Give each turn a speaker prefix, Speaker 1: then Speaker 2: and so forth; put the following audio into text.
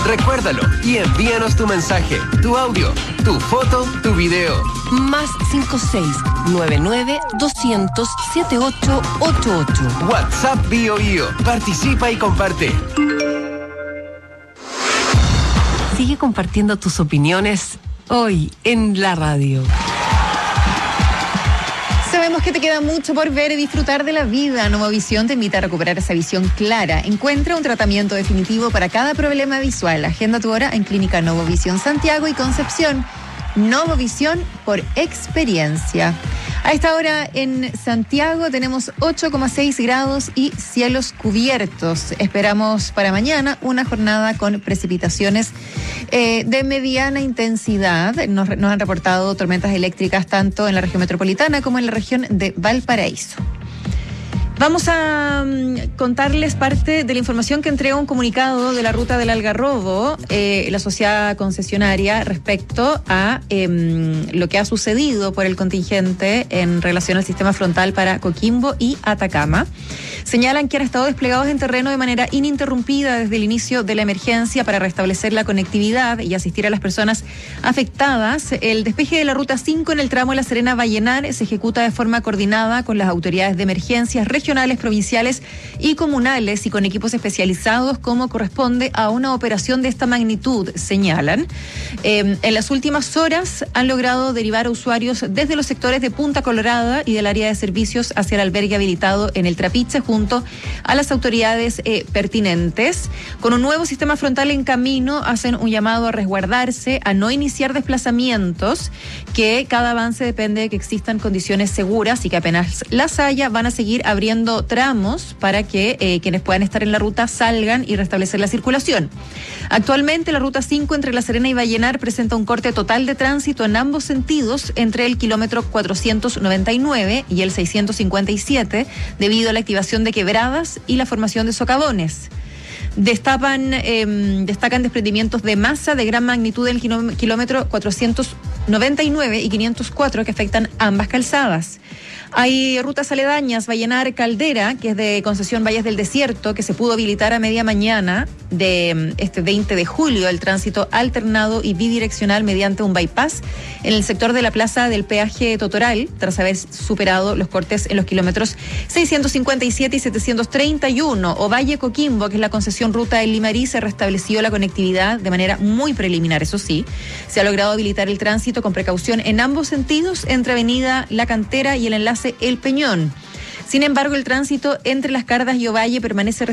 Speaker 1: Recuérdalo y envíanos tu mensaje, tu audio, tu foto, tu video.
Speaker 2: Más 56-99-200-7888.
Speaker 1: WhatsApp BioBio. Participa y comparte.
Speaker 2: Sigue compartiendo tus opiniones hoy en la radio.
Speaker 3: Sabemos que te queda mucho por ver y disfrutar de la vida. Novovisión te invita a recuperar esa visión clara. Encuentra un tratamiento definitivo para cada problema visual. Agenda tu hora en Clínica Novovisión Santiago y Concepción. Novovisión por experiencia. A esta hora en Santiago tenemos 8,6 grados y cielos cubiertos. Esperamos para mañana una jornada con precipitaciones de mediana intensidad. Nos han reportado tormentas eléctricas tanto en la región metropolitana como en la región de Valparaíso. Vamos a contarles parte de la información que entregó un comunicado de la ruta del Algarrobo, la sociedad concesionaria, respecto a lo que ha sucedido por el contingente en relación al sistema frontal para Coquimbo y Atacama. Señalan que han estado desplegados en terreno de manera ininterrumpida desde el inicio de la emergencia para restablecer la conectividad y asistir a las personas afectadas. El despeje de la ruta 5 en el tramo de La Serena-Vallenar se ejecuta de forma coordinada con las autoridades de emergencias regionales, provinciales y comunales y con equipos especializados como corresponde a una operación de esta magnitud, señalan. En las últimas horas han logrado derivar a usuarios desde los sectores de Punta Colorada y del área de servicios hacia el albergue habilitado en el Trapiche junto a las autoridades pertinentes. Con un nuevo sistema frontal en camino, hacen un llamado a resguardarse, a no iniciar desplazamientos, que cada avance depende de que existan condiciones seguras y que apenas las haya, van a seguir abriendo tramos para que quienes puedan estar en la ruta salgan y restablecer la circulación. Actualmente la ruta 5 entre La Serena y Vallenar presenta un corte total de tránsito en ambos sentidos entre el kilómetro 499 y el 657 debido a la activación de quebradas y la formación de socavones. Destacan desprendimientos de masa de gran magnitud en el kilómetro 499 y 504 que afectan ambas calzadas. Hay rutas aledañas, Vallenar Caldera, que es de concesión Valles del Desierto, que se pudo habilitar a media mañana de este 20 de julio, el tránsito alternado y bidireccional mediante un bypass en el sector de la plaza del peaje Totoral, tras haber superado los cortes en los kilómetros 657 y 731. Ovalle Coquimbo, que es la concesión ruta del Limarí, se restableció la conectividad de manera muy preliminar, eso sí. Se ha logrado habilitar el tránsito con precaución en ambos sentidos entre avenida La Cantera y el enlace El Peñón. Sin embargo, el tránsito entre Las Cardas y Ovalle permanece